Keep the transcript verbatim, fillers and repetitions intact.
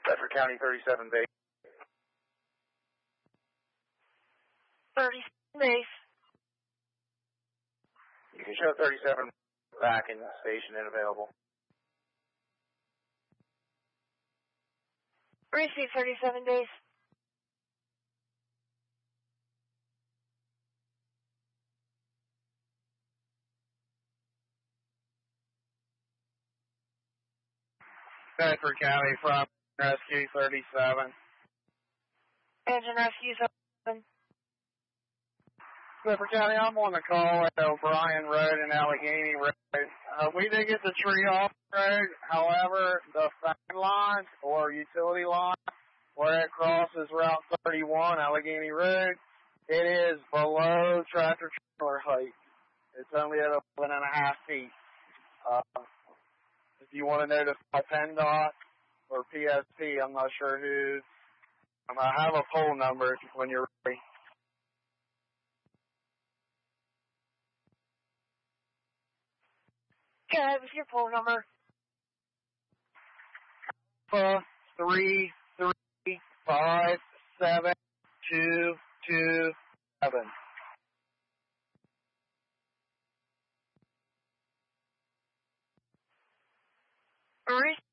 Bedford County thirty-seven base. thirty-seven base. You can show thirty-seven back in the station and available. Receive thirty-seven base. Bedford County from Rescue thirty-seven. Engine Rescue seven. Bedford County, I'm on the call at O'Brien Road and Allegheny Road. Uh, we did get the tree off the road. However, the fan line or utility line where it crosses Route thirty-one, Allegheny Road, it is below tractor trailer height. It's only at eleven and a half feet. Uh, if you want to notify PennDOT or P S P, I'm not sure who. Um, I have a poll number when you're ready. Go ahead with your poll number. Alpha three three five seven two two seven. Receive